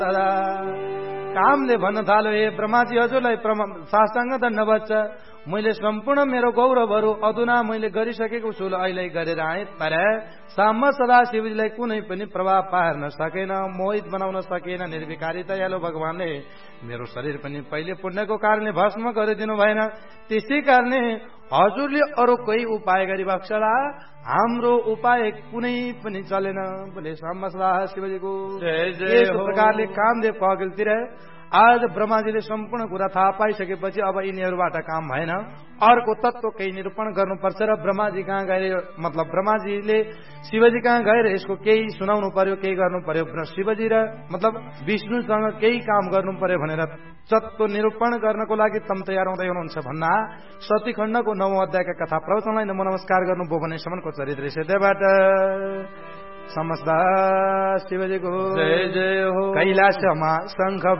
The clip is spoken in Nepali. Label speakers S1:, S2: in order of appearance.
S1: कामले भन्न थाल्यो, हे ब्रह्माजी हजुरलाई साष्टाङ्ग दण्डवत छ। मैले सम्पूर्ण मेरो गौरवहरू अधुना मैले गरिसकेको छु, अहिले गरेर आएँ। तर साम्म सदाशिवजीलाई कुनै पनि प्रभाव पार्न सकेन, मोहित बनाउन सकेन। निर्विकारिता यालो भगवानले मेरो शरीर पनि पहिले पुण्यको कारणले भस्म गरिदिनु भएन। त्यसै कारणले हजुरले अरू कोही उपाय गरिबक्सला, हाम्रो उपाय कुनै पनि चलेन। बोले साम्म सदाशिवजीको यस प्रकारले कामदेवको अघिल्तिर आज ब्रह्माजीले सम्पूर्ण कुरा थाहा पाइसकेपछि अब यिनीहरूबाट काम भएन, अर्को तत्व केही निरूपण गर्नुपर्छ र ब्रह्माजी कहाँ गएर मतलब ब्रह्माजीले शिवजी कहाँ गएर यसको केही सुनाउनु पर्यो, केही गर्नु पर्यो। शिवजी र मतलब विष्णुसँग केही काम गर्नु पर्यो भनेर तत्व निरूपण गर्नको लागि तम तयार हुँदै हुनुहुन्छ भन्दा सतीखण्डको 9औं अध्यायका कथा प्रवचनलाई नमो नमस्कार गर्नुभयो भने सम्मको चरित्र सेतबाट समस्त शिवजीको जय जय हो। कैलाशमा शंख